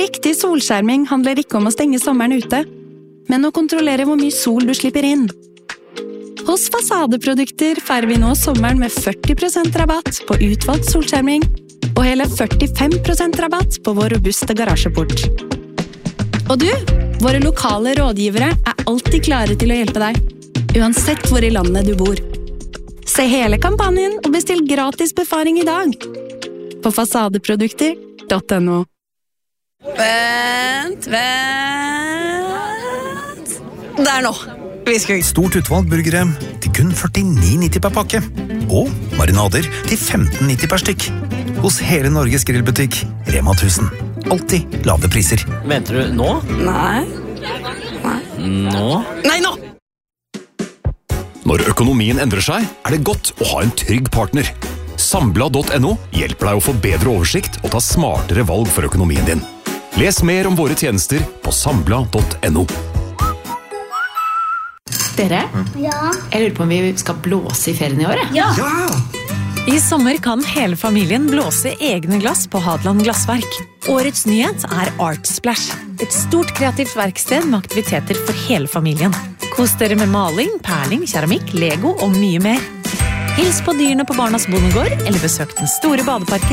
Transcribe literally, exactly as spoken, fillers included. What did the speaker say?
Riktig solskjerming handler ikke om å stenge sommeren ute, men å kontrollere hvor mye sol du slipper inn. Hos Fasadeprodukter feirer vi nå sommeren med førti prosent rabatt på utvalgt solskjerming, og hele førtifem prosent rabatt på vår robuste garasjeport. Og du, våre lokale rådgivere er alltid klare til å hjelpe deg, uansett hvor i landet du bor. Se hele kampanjen og bestill gratis befaring i dag på fasadeprodukter punktum no. Vent, vent. Der nå. Vi skal... Stort utvalg burgere til kun førtini nitti per pakke. Og marinader til femten nitti per stykk. Hos hele Norges grillbutikk, Rema tusen. Alltid lave priser. Venter du nå? Nei. Nei. Nå? Nei, nå! Når økonomien endrer seg, er det godt å ha en trygg partner. Sambla punktum no hjelper deg å få bedre oversikt og ta smartere valg for økonomien din. Les mer om våre tjenester på sambla punktum no. Dere, Ja. jeg lurer på om vi skal blåse i ferien i år. Ja. I sommer kan hele familien blåse egne glass på Hadeland Glassverk. Årets nyhet er Art Splash. Et stort kreativt verksted med aktiviteter for hele familien. Kos dere med maling, perling, keramikk, Lego og mye mer. Hils på dyrene på Barnas Bondegård, eller besøk den store badeparken